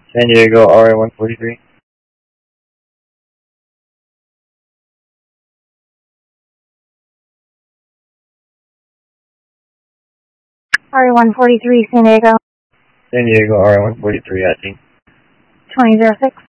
San Diego RA-143. RA-143, San Diego. San Diego RA-143 at 2006.